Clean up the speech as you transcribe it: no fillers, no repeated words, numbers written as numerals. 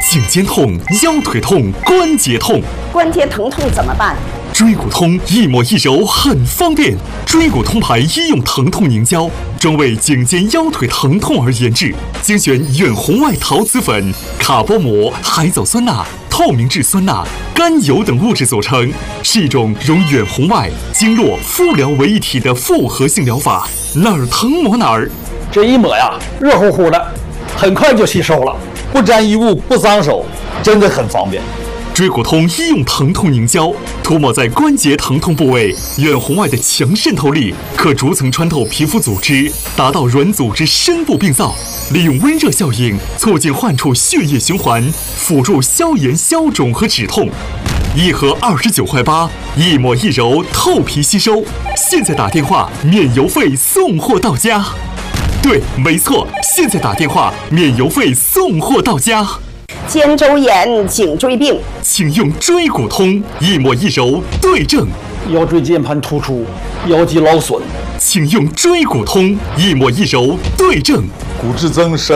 颈肩痛、腰腿痛、关节痛。 关节疼痛怎么办？ 椎骨通一抹一揉很方便。椎骨通牌医用疼痛凝胶，专为颈肩腰腿疼痛而研制，精选远红外陶瓷粉、卡波膜、海藻酸钠、透明质酸钠、甘油等物质组成，是一种融远红外、经络、敷疗为一体的复合性疗法，哪儿疼抹哪儿。 这一抹呀，热乎乎的，很快就吸收了，不沾衣物，不脏手，真的很方便。 椎骨通医用疼痛凝胶涂抹在关节疼痛部位，远红外的强渗透力可逐层穿透皮肤组织，达到软组织深部病灶，利用温热效应促进患处血液循环，辅助消炎消肿和止痛。一盒29块8，一抹一揉，透皮吸收。现在打电话免邮费送货到家。对，没错，现在打电话免邮费送货到家。 肩周炎、颈椎病， 请用椎骨通，一抹一揉对症。 腰椎间盘突出、腰肌劳损， 请用椎骨通，一抹一揉对症。 骨质增生。